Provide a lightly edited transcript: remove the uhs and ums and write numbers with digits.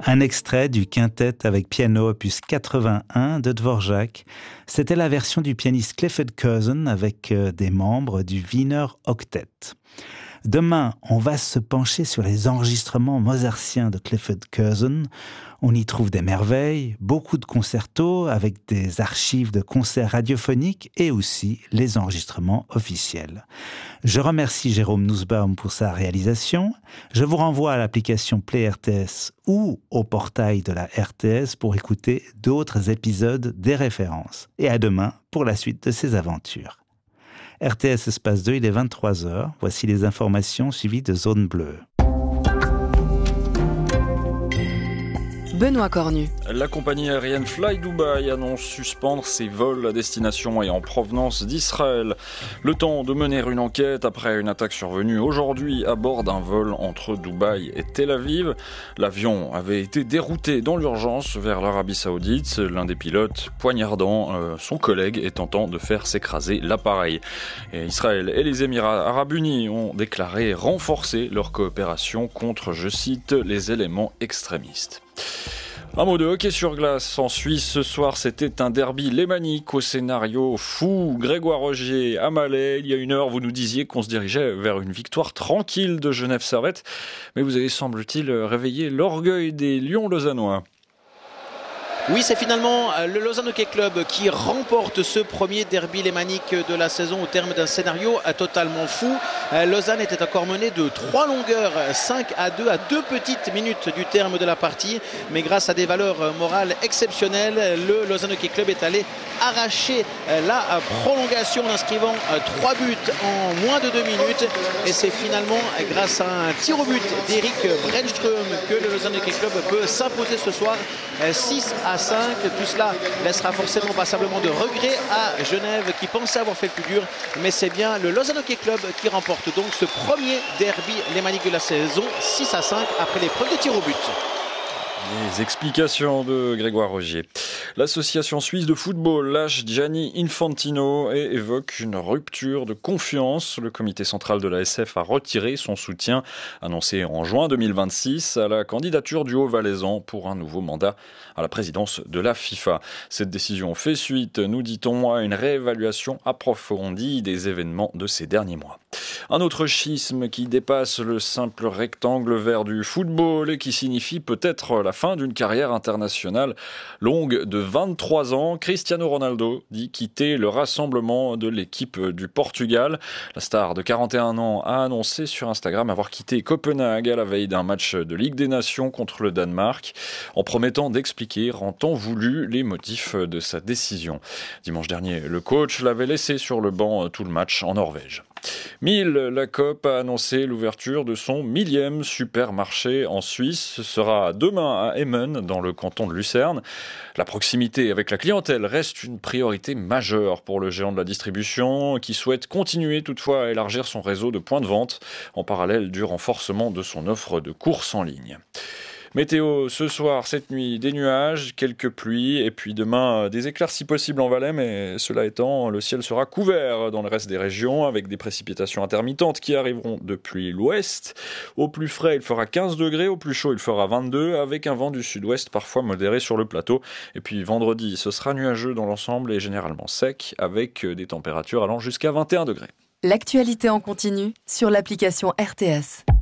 Un extrait du quintet avec piano opus 81 de Dvorak. C'était la version du pianiste Clifford Curzon avec des membres du Wiener Octet. Demain, on va se pencher sur les enregistrements mozartiens de Clifford Curzon. On y trouve des merveilles, beaucoup de concertos avec des archives de concerts radiophoniques et aussi les enregistrements officiels. Je remercie Jérôme Nussbaum pour sa réalisation. Je vous renvoie à l'application Play RTS ou au portail de la RTS pour écouter d'autres épisodes des références. Et à demain pour la suite de ces aventures. RTS Espace 2, il est 23h. Voici les informations suivies de Zone Bleue. Benoît Cornu. La compagnie aérienne Fly Dubai annonce suspendre ses vols à destination et en provenance d'Israël. Le temps de mener une enquête après une attaque survenue aujourd'hui à bord d'un vol entre Dubaï et Tel Aviv. L'avion avait été dérouté dans l'urgence vers l'Arabie Saoudite, l'un des pilotes poignardant son collègue et tentant de faire s'écraser l'appareil. Et Israël et les Émirats arabes unis ont déclaré renforcer leur coopération contre, je cite, les éléments extrémistes. Un mot de hockey sur glace en Suisse ce soir, c'était un derby lémanique au scénario fou. Grégoire Rogier à Malais, il y a une heure, vous nous disiez qu'on se dirigeait vers une victoire tranquille de Genève Servette, mais vous avez semble-t-il réveillé l'orgueil des Lions lausannois. Oui, c'est finalement le Lausanne Hockey Club qui remporte ce premier derby lémanique de la saison au terme d'un scénario totalement fou. Lausanne était encore menée de 3 longueurs, 5-2 à 2 petites minutes du terme de la partie. Mais grâce à des valeurs morales exceptionnelles, le Lausanne Hockey Club est allé arracher la prolongation en inscrivant 3 buts en moins de 2 minutes. Et c'est finalement grâce à un tir au but d'Eric Brenström que le Lausanne Hockey Club peut s'imposer ce soir 6-5. Tout cela laissera forcément passablement de regrets à Genève qui pensait avoir fait le plus dur, mais c'est bien le Lausanne Hockey Club qui remporte donc ce premier derby lémanique de la saison 6-5 après l'épreuve des tirs au but. Les explications de Grégoire Rogier. L'association suisse de football lâche Gianni Infantino et évoque une rupture de confiance. Le comité central de la SF a retiré son soutien annoncé en juin 2026 à la candidature du Haut-Valaisan pour un nouveau mandat à la présidence de la FIFA. Cette décision fait suite, nous dit-on, à une réévaluation approfondie des événements de ces derniers mois. Un autre schisme qui dépasse le simple rectangle vert du football et qui signifie peut-être la fin d'une carrière internationale longue de 23 ans. Cristiano Ronaldo dit quitter le rassemblement de l'équipe du Portugal. La star de 41 ans a annoncé sur Instagram avoir quitté Copenhague à la veille d'un match de Ligue des Nations contre le Danemark, en promettant d'expliquer en temps voulu les motifs de sa décision. Dimanche dernier, le coach l'avait laissé sur le banc tout le match en Norvège. 1000, la Coop a annoncé l'ouverture de son 1000e supermarché en Suisse. Ce sera demain à Emmen, dans le canton de Lucerne. La proximité avec la clientèle reste une priorité majeure pour le géant de la distribution, qui souhaite continuer toutefois à élargir son réseau de points de vente, en parallèle du renforcement de son offre de courses en ligne. Météo, ce soir, cette nuit, des nuages, quelques pluies, et puis demain, des éclaircies possibles en Valais, mais cela étant, le ciel sera couvert dans le reste des régions, avec des précipitations intermittentes qui arriveront depuis l'ouest. Au plus frais, il fera 15 degrés, au plus chaud, il fera 22, avec un vent du sud-ouest parfois modéré sur le plateau. Et puis vendredi, ce sera nuageux dans l'ensemble et généralement sec, avec des températures allant jusqu'à 21 degrés. L'actualité en continu sur l'application RTS.